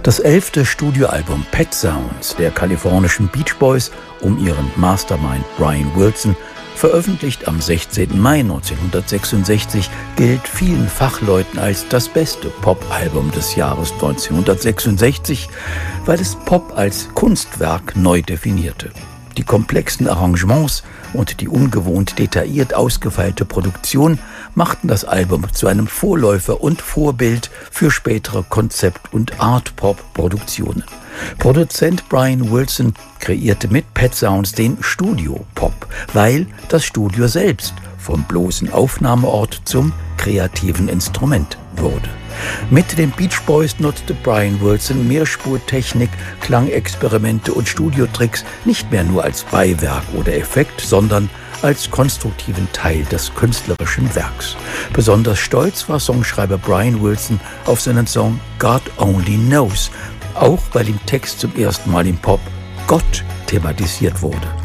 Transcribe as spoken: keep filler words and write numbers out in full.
Das elfte Studioalbum Pet Sounds der kalifornischen Beach Boys um ihren Mastermind Brian Wilson, veröffentlicht am sechzehnten Mai neunzehnhundertsechsundsechzig, gilt vielen Fachleuten als das beste Pop-Album des Jahres neunzehnhundertsechsundsechzig, weil es Pop als Kunstwerk neu definierte. Die komplexen Arrangements und die ungewohnt detailliert ausgefeilte Produktion machten das Album zu einem Vorläufer und Vorbild für spätere Konzept- und Art-Pop-Produktionen. Produzent Brian Wilson kreierte mit Pet Sounds den Studio-Pop, weil das Studio selbst vom bloßen Aufnahmeort zum kreativen Instrument wurde. Mit den Beach Boys nutzte Brian Wilson Mehrspurtechnik, Klangexperimente und Studiotricks nicht mehr nur als Beiwerk oder Effekt, sondern als konstruktiven Teil des künstlerischen Werks. Besonders stolz war Songschreiber Brian Wilson auf seinen Song God Only Knows, auch weil im Text zum ersten Mal im Pop Gott thematisiert wurde.